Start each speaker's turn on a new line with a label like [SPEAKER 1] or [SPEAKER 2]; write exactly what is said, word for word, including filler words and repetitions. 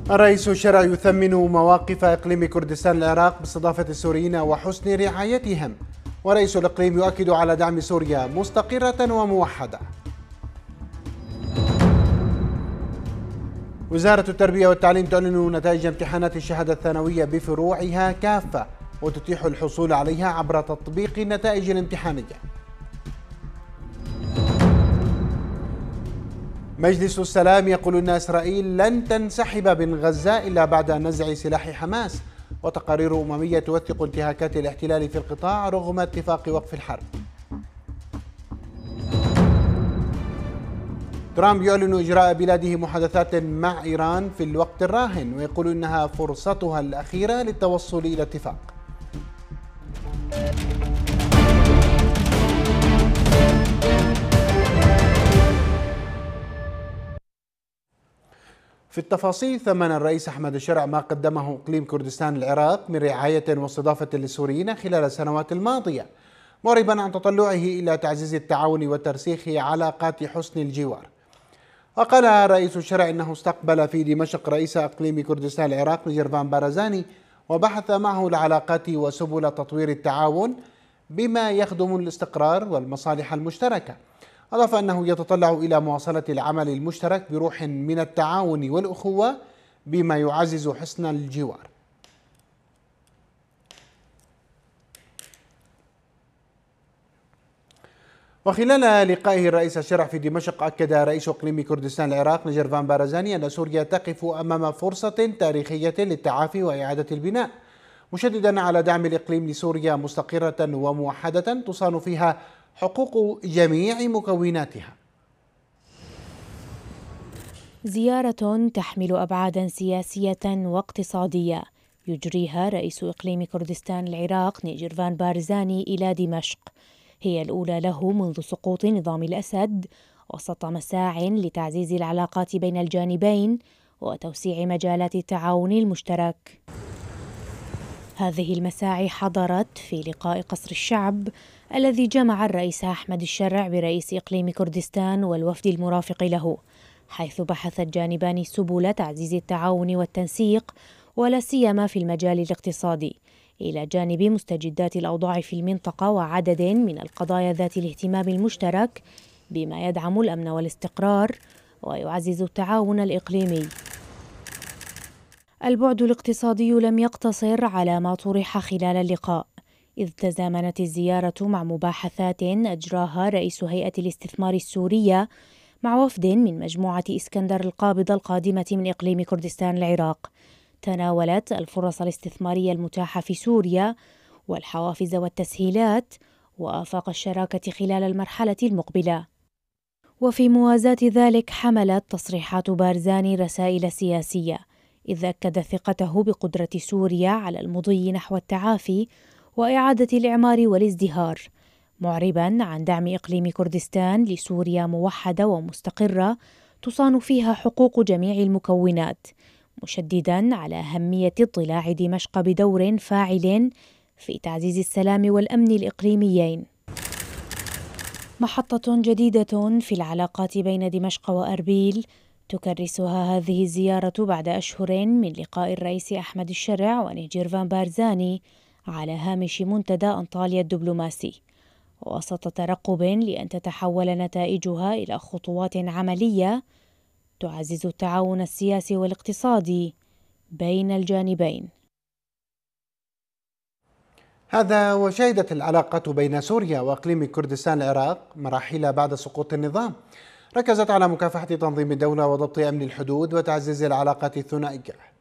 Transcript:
[SPEAKER 1] الرئيس الشرعي يثمن مواقف إقليم كردستان العراق باستضافة السوريين وحسن رعايتهم، ورئيس الإقليم يؤكد على دعم سوريا مستقرة وموحدة. وزارة التربية والتعليم تعلن نتائج امتحانات الشهادة الثانوية بفروعها كافة، وتتيح الحصول عليها عبر تطبيق النتائج الامتحانية. مجلس السلام يقول أن إسرائيل لن تنسحب من غزة إلا بعد نزع سلاح حماس، وتقارير أممية توثق انتهاكات الاحتلال في القطاع رغم اتفاق وقف الحرب. ترامب يعلن إجراء بلاده محادثات مع إيران في الوقت الراهن، ويقول إنها فرصتها الأخيرة للتوصل إلى اتفاق. في التفاصيل، ثمن الرئيس أحمد الشرع ما قدمه إقليم كردستان العراق من رعاية واستضافة للسوريين خلال السنوات الماضية، معربا عن تطلعه إلى تعزيز التعاون وترسيخ علاقات حسن الجوار. وقال رئيس الشرع إنه استقبل في دمشق رئيس إقليم كردستان العراق نجيرفان بارزاني، وبحث معه العلاقات وسبل تطوير التعاون بما يخدم الاستقرار والمصالح المشتركة. أضاف أنه يتطلع إلى مواصلة العمل المشترك بروح من التعاون والأخوة بما يعزز حسن الجوار. وخلال لقائه الرئيس الشرع في دمشق، أكد رئيس إقليم كردستان العراق نجيرفان بارزاني أن سوريا تقف أمام فرصة تاريخية للتعافي وإعادة البناء، مشددا على دعم الإقليم لسوريا مستقرة وموحدة تصان فيها حقوق جميع مكوناتها.
[SPEAKER 2] زيارة تحمل أبعادا سياسية واقتصادية يجريها رئيس إقليم كردستان العراق نجيرفان بارزاني إلى دمشق، هي الأولى له منذ سقوط نظام الأسد، وسط مساع لتعزيز العلاقات بين الجانبين وتوسيع مجالات التعاون المشترك. هذه المساعي حضرت في لقاء قصر الشعب الذي جمع الرئيس أحمد الشرع برئيس إقليم كردستان والوفد المرافق له، حيث بحث الجانبان سبل تعزيز التعاون والتنسيق، ولا سيما في المجال الاقتصادي، إلى جانب مستجدات الأوضاع في المنطقة وعدد من القضايا ذات الاهتمام المشترك بما يدعم الأمن والاستقرار ويعزز التعاون الإقليمي. البعد الاقتصادي لم يقتصر على ما طرح خلال اللقاء، إذ تزامنت الزيارة مع مباحثات أجراها رئيس هيئة الاستثمار السورية مع وفد من مجموعة إسكندر القابضة القادمة من إقليم كردستان العراق، تناولت الفرص الاستثمارية المتاحة في سوريا والحوافز والتسهيلات وآفاق الشراكة خلال المرحلة المقبلة. وفي موازاة ذلك، حملت تصريحات بارزاني رسائل سياسية، إذ أكد ثقته بقدرة سوريا على المضي نحو التعافي وإعادة الإعمار والازدهار، معربا عن دعم إقليم كردستان لسوريا موحدة ومستقرة تصان فيها حقوق جميع المكونات، مشددا على أهمية اضطلاع دمشق بدور فاعل في تعزيز السلام والأمن الإقليميين. محطة جديدة في العلاقات بين دمشق وأربيل تكرسها هذه الزيارة بعد أشهر من لقاء الرئيس أحمد الشرع ونجيرفان بارزاني على هامش منتدى أنطاليا الدبلوماسي، وسط ترقب لأن تتحول نتائجها إلى خطوات عملية تعزز التعاون السياسي والاقتصادي بين الجانبين.
[SPEAKER 1] هذا وشهدت العلاقة بين سوريا وإقليم كردستان العراق مراحل بعد سقوط النظام، ركزت على مكافحة تنظيم الدولة وضبط أمن الحدود وتعزيز العلاقات الثنائية.